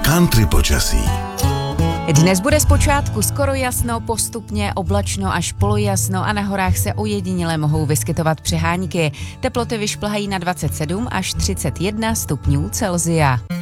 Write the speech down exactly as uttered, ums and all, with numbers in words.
Country počasí. Dnes bude zpočátku skoro jasno, postupně oblačno až polojasno a na horách se ojediněle mohou vyskytovat přehánky. Teploty vyšplhají na dvacet sedm až třicet jedna stupňů Celsia.